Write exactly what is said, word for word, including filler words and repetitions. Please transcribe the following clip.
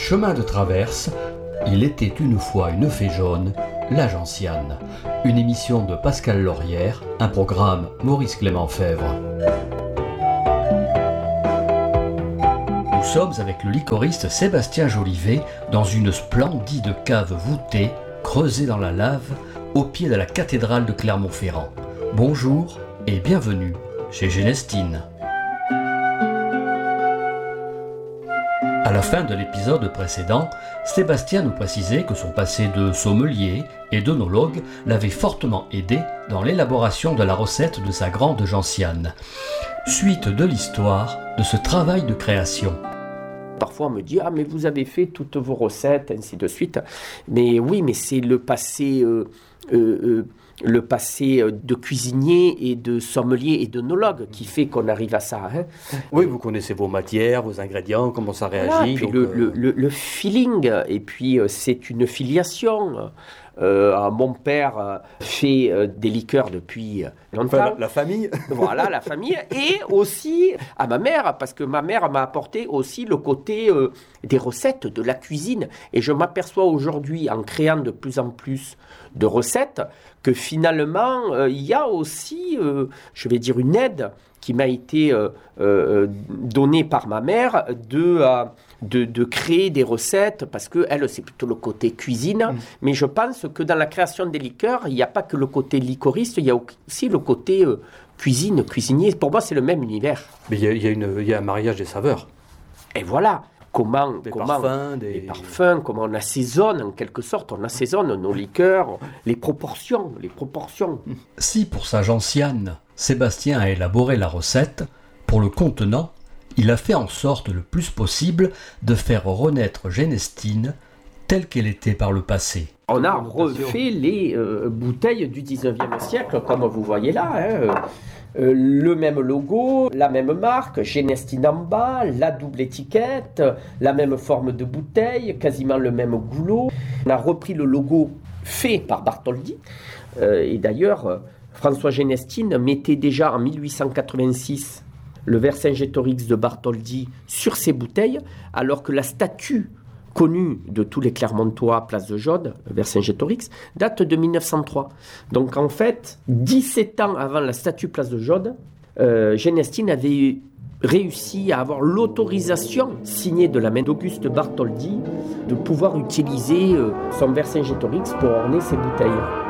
chemins de traverse, il était une fois une fée jaune, la gentiane. Une émission de Pascal Laurière, un programme Maurice Clément Fèvre. Nous sommes avec le liquoriste Sébastien Jolivet dans une splendide cave voûtée, creusée dans la lave, au pied de la cathédrale de Clermont-Ferrand. Bonjour et bienvenue chez Genestine. À la fin de l'épisode précédent, Sébastien nous précisait que son passé de sommelier et d'œnologue l'avait fortement aidé dans l'élaboration de la recette de sa grande gentiane. Suite de l'histoire de ce travail de création. Parfois on me dit « Ah mais vous avez fait toutes vos recettes, ainsi de suite ». Mais oui, mais c'est le passé... Euh, euh, euh, le passé de cuisinier et de sommelier et d'œnologue qui fait qu'on arrive à ça. Hein. Oui, vous connaissez vos matières, vos ingrédients, comment ça réagit. Voilà, puis donc, le, euh... le, le, le feeling, et puis euh, c'est une filiation. Euh, mon père euh, fait euh, des liqueurs depuis longtemps. Enfin, la, la famille. Voilà, la famille. Et aussi à ma mère, parce que ma mère m'a apporté aussi le côté euh, des recettes, de la cuisine. Et je m'aperçois aujourd'hui, en créant de plus en plus de recettes, que finalement, euh, il y a aussi, euh, je vais dire, une aide qui m'a été euh, euh, donnée par ma mère de... Euh, De, de créer des recettes, parce qu'elle, c'est plutôt le côté cuisine, mmh. mais je pense que dans la création des liqueurs, il n'y a pas que le côté liquoriste, il y a aussi le côté euh, cuisine, cuisinier. Pour moi, c'est le même univers. Mais il y a, il y a, une, il y a un mariage des saveurs. Et voilà, comment, des comment parfums, des... les parfums, comment on assaisonne, en quelque sorte, on assaisonne nos liqueurs, les proportions, les proportions. Si pour sa gentiane, Sébastien a élaboré la recette, pour le contenant, il a fait en sorte le plus possible de faire renaître Genestine telle qu'elle était par le passé. On a refait les euh, bouteilles du dix-neuvième siècle, comme vous voyez là. Hein. Euh, le même logo, la même marque, Genestine en bas, la double étiquette, la même forme de bouteille, quasiment le même goulot. On a repris le logo fait par Bartholdi. Euh, et d'ailleurs, euh, François Genestine mettait déjà en mille huit cent quatre-vingt-six le Vercingétorix de Bartholdi sur ses bouteilles, alors que la statue connue de tous les Clermontois, Place de Jaude, Vercingétorix, date de mille neuf cent trois. Donc en fait, dix-sept ans avant la statue Place de Jaude, euh, Genestine avait réussi à avoir l'autorisation signée de la main d'Auguste Bartholdi de pouvoir utiliser euh, son Vercingétorix pour orner ses bouteilles.